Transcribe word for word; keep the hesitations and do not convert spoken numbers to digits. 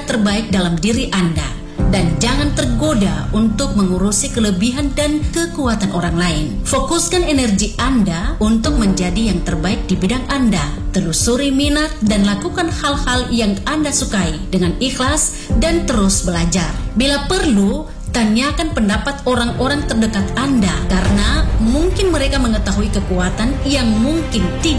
terbaik dalam diri Anda. Dan jangan tergoda untuk mengurusi kelebihan dan kekuatan orang lain. Fokuskan energi Anda untuk menjadi yang terbaik di bidang Anda. Telusuri minat dan lakukan hal-hal yang Anda sukai dengan ikhlas dan terus belajar. Bila perlu, tanyakan pendapat orang-orang terdekat Anda karena mungkin mereka mengetahui kekuatan yang mungkin tidak